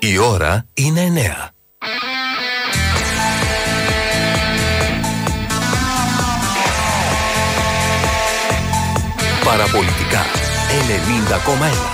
Η ώρα είναι 9. Παραπολιτικά 90,1.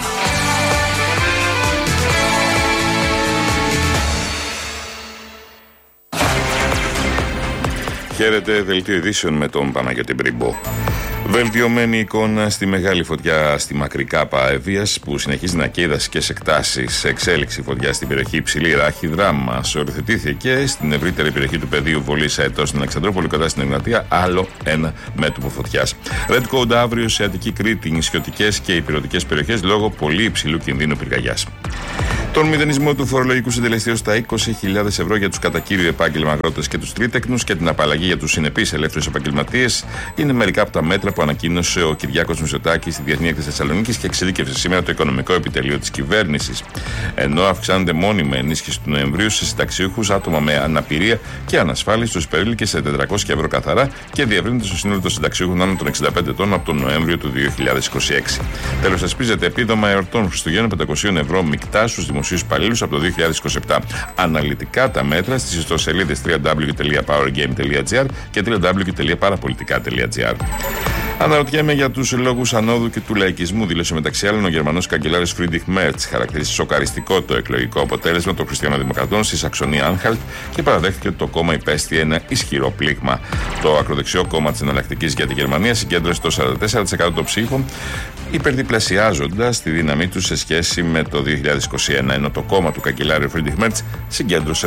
Χαίρετε, δελτίο ειδήσεων με τον Παναγιώτη Μπριμπό. Βελτιωμένη εικόνα στη μεγάλη φωτιά στη Μακρή Κάπα Εύβοιας που συνεχίζει να καίει δασικές εκτάσεις. Σε εξέλιξη φωτιά στην περιοχή Υψηλή Ράχη Δράμα. Οριοθετήθηκε στην ευρύτερη περιοχή του πεδίου Βολής Αετός στην Αλεξανδρούπολη κοντά στην Εγνατία άλλο ένα μέτωπο φωτιάς. Red Code αύριο σε Αττική Κρήτη, νησιωτικές και υπηρετικές περιοχές λόγω πολύ υψηλού κινδύνου πυρκαγιάς. Τον μηδενισμό του φορολογικού συντελεστή στα 20.000 ευρώ για τους κατά κύριο επάγγελμα αγρότες και τους τρίτεκνους και την απαλλαγή για τους συνεπείς ελεύθερους επαγγελματίες είναι μερικά από τα μέτρα που ανακοίνωσε ο Κυριάκος Μητσοτάκης στη Διεθνή Έκθεση Θεσσαλονίκης και εξειδίκευσε σήμερα το οικονομικό επιτελείο της κυβέρνησης. Ενώ αυξάνεται μόνιμα ενίσχυση του Νοεμβρίου σε συνταξιούχους, άτομα με αναπηρία και ανασφάλιση, τους περίληκε σε 400 ευρώ καθαρά και διευρύνεται στο σύνολο των συνταξιούχων άνω των 65 ετών από τον Νοέμβριο του 2026. Τέλος, θεσπίζεται επίδομα εορτών Χριστουγέννων 500 ευρώ μεικτά στους δημοσίους υπαλλήλους από το 2027. Αναλυτικά τα μέτρα στις ιστοσελίδες www.powergame.gr και www.parapolitica.gr. Αναρωτιέμαι για τους λόγους ανόδου και του λαϊκισμού, δήλωσε μεταξύ άλλων ο Γερμανός καγκελάριος Φρίντριχ Μέρτς. Χαρακτηρίζει σοκαριστικό το εκλογικό αποτέλεσμα των Χριστιανοδημοκρατών στη Σαξονία Άνχαλτ και παραδέχθηκε ότι το κόμμα υπέστη ένα ισχυρό πλήγμα. Το ακροδεξιό κόμμα της Εναλλακτικής για τη Γερμανία συγκέντρωσε το 44% των ψήφων, υπερδιπλασιάζοντας τη δύναμή του σε σχέση με το 2021, ενώ το κόμμα του καγκελάριου Φρίντριχ Μέρτς συγκέντρωσε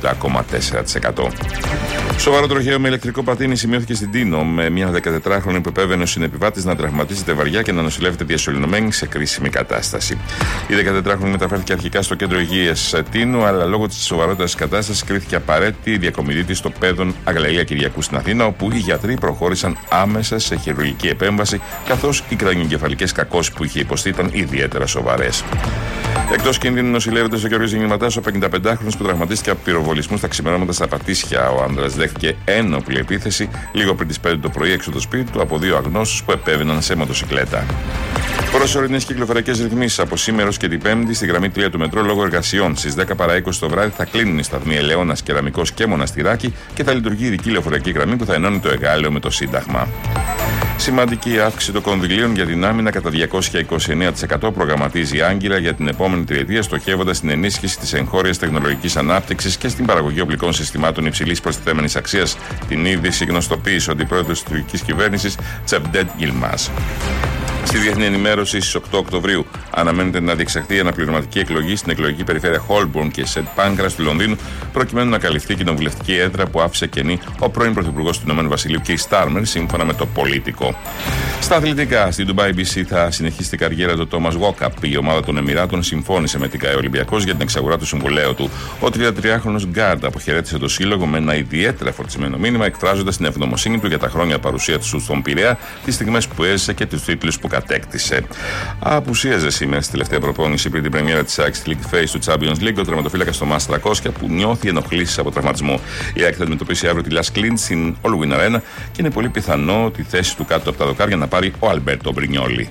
17,4%. Σοβαρό τροχαίο με ηλεκτρικό πατίνι σημειώθηκε στην Τίνο, με μια 14χρονη που επέβαινε ο συνεπιβάτης να τραυματίζεται βαριά και να νοσηλεύεται διασωληνωμένη σε κρίσιμη κατάσταση. Η 14χρονη μεταφέρθηκε αρχικά στο κέντρο υγείας Τίνου, αλλά λόγω της σοβαρότητας της κατάστασης κρίθηκε απαραίτητη η διακομιδή της στο Πέδον Αγλαία Κυριακού στην Αθήνα, όπου οι γιατροί προχώρησαν άμεσα σε χειρουργική επέμβαση, καθώς οι κρανιογκεφαλικές κακώσεις που είχε υποστεί ήταν ιδιαίτερα σοβαρές. Εκτός κινδύνου νοσηλεύεται στο Γεωργίος Γεννηματάς ο 55χρονος που τραυματίστηκε από πυροβολισμούς στα ξημερώματα στα Πατήσια. Ο άνδρας δέχτηκε ένοπλη επίθεση λίγο πριν τις 5 το πρωί έξω το σπίτι του από δύο αγνώστους που επέβαιναν σε μοτοσικλέτα. Προσωρινές κυκλοφοριακές ρυθμίσεις από σήμερα και την Πέμπτη στη γραμμή 3 του μετρό λόγω εργασιών. Στις 10 παρά 20 το βράδυ θα κλείνουν οι σταθμοί Ελαιώνας, Κεραμικός και Μοναστηράκι και θα λειτουργεί η ειδική λεωφοριακή γραμμή που θα ενώνει το Εγάλεο με το Σύνταγμα. Σημαντική αύξηση των κονδυλίων για την άμυνα κατά 229% προγραμματίζει η Άγκυρα για την επόμενη τριετία, στοχεύοντας στην ενίσχυση της εγχώριας τεχνολογικής ανάπτυξης και στην παραγωγή οπλικών συστημάτων υψηλής προστιθέμενης αξίας. Την είδηση γνωστοποίησε ο αντιπρόεδρος της τουρκικής κυβέρνησης Τσεβντέτ Γιλμάς. Στη διεθνή ενημέρωση στις 8 Οκτωβρίου αναμένεται να διεξαχθεί αναπληρωματική εκλογή στην εκλογική περιφέρεια Χόλμπορν και Σεντ Πάνκρας του Λονδίνου, προκειμένου να καλυφθεί η κοινοβουλευτική έδρα που άφησε κενή ο πρώην πρωθυπουργός του Ηνωμένου Βασιλείου Κίρ Στάρμερ, σύμφωνα με το Πολίτικο. Στα αθλητικά, στην Dubai BC θα συνεχίσει την καριέρα του Τόμας Γουόκαπ. Η ομάδα των Εμιράτων συμφώνησε με την ΚΑΕ Ολυμπιακός για την εξαγορά του συμβολέου του. Ο 33χρονος γκάρντ αποχαιρέτησε το σύλλογο με ένα ιδιαίτερα φορτισμένο μήνυμα, εκφράζοντας την ευγνωμοσύνη του για τα χρόνια παρουσία του στον Πειραιά, τις στιγμές που έζησε και τους τίτλους που κατέκτησε. Απουσίαζε σήμερα στη τελευταία προπόνηση πριν την πρεμιέρα της ΑΕΚ στη League Phase του Champions League ο τερματοφύλακας Τομάς Τρακόσκια που νιώθει ενοχλήσεις από τραυματισμό. Η ΑΕΚ θα αντιμετωπίσει αύριο τη Las Clint στην All Win Arena και είναι πολύ πιθανό τη θέση του κάτω από τα δοκάρια να πάρει ο Αλμπέρτο Μπρινιόλι.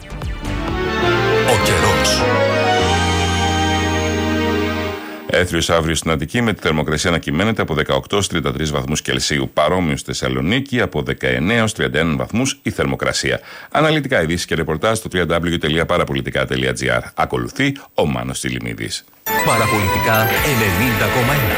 Ο καιρός. Έθριος αύριο στην Αττική με τη θερμοκρασία να κυμαίνεται από 18 ως 33 βαθμούς Κελσίου. Παρόμοιο στη Θεσσαλονίκη από 19 ως 31 βαθμούς η θερμοκρασία. Αναλυτικά ειδήσεις και ρεπορτάζ στο www.parapolitica.gr. Ακολουθεί ο Μάνος Τιλιμίδης. Παραπολιτικά 90,1.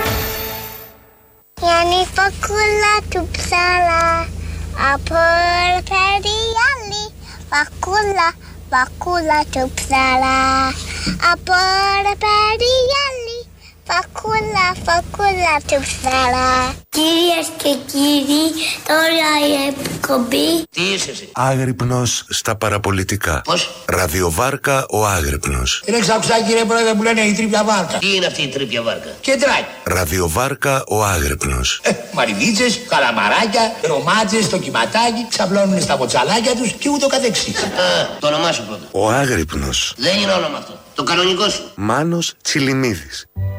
Γιάννη φακούλα του ψάλα από περιάλη. Φακούλα του ψάλα από περιάλη. Φακούλα του ψάλα. Κυρίες και κύριοι, τώρα η εκπομπή. Τι είσαι εσύ? Άγρυπνος στα παραπολιτικά. Πώς? Ραδιοβάρκα ο Άγρυπνος. Δεν έχεις ακούσει κύριε πρόεδρε που λένε η τρίπια βάρκα? Τι είναι αυτή η τρίπια βάρκα? Κεντράκι. Ραδιοβάρκα ο Άγρυπνος. Μαριδίτσες, καλαμαράκια, ρομάτζες, το κυματάκι, ξαπλώνουν στα ποτσαλάκια τους και ούτω καθεξής. Το όνομά σου πρώτα. Ο Άγρυπνος. Δεν είναι όνομα αυτό. Το κανονικό σου. Μάνος Τσιλιμίδης.